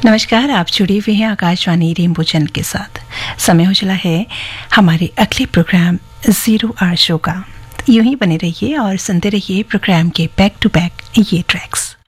नमस्कार, आप जुड़े हुए हैं आकाशवाणी रेनबो चैनल के साथ। समय हो चला है हमारे अगले प्रोग्राम 0 आवर शो का। यूं ही बने रहिए और सुनते रहिए प्रोग्राम के बैक टू बैक ये ट्रैक्स।